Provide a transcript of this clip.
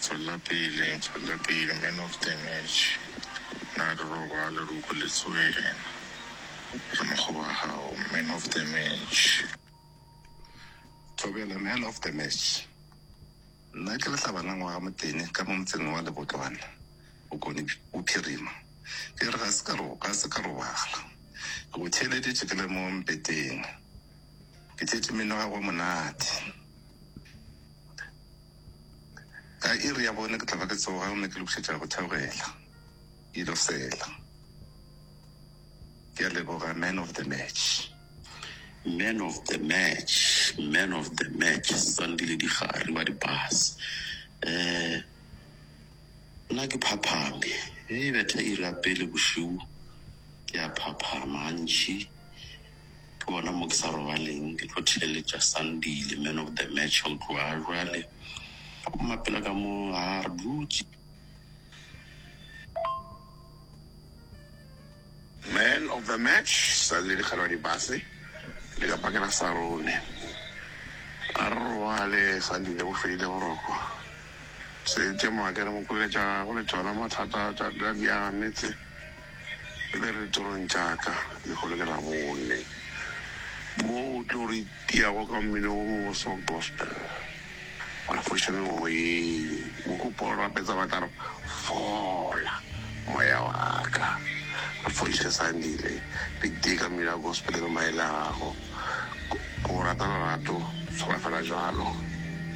tswela pele man of the match na re robala re utlweletse wena re mokgwa wa hao man of the match. Thobela man of the match. Nna ke lehlabana ngwaga motene ka mo motseng wa Lebotwana Bokone Bophirima. Ke re ga se ka robala ke go theeleditše ke le mo mpeteng ke tšetše meno ga go monate ka iri ya bone ke tla ba ke tsoga o ne ke lokišetša go theogela ilo fela. Ke a leboga man of the match. Man of the match Sandile Dikgare wa di-bus nna ke phaphame betha iri ya pele bosiu ke a phaphama gantši ke bona mo ke sa robaleng ke tlo theletša Sandile man of the match go tloa jwale mapela ka mo a re dutše. Man of the match Sandile Dikgare wa di-bus le ka pakela sa rone a re roale Sandile go fedile boroko se temo ke re mo kuletša go le tsona mathata tša di ametse le re torong tšaka le go le ke ra bone mo o tlo re tiago ka mmino o so gospel ona fošene moyeng mo kopolo rapetsa batla re fola moya wa ka re foše Sandile re tie ka mmino ya gospel le maele a gago go rata lerato tshwara fela jalo.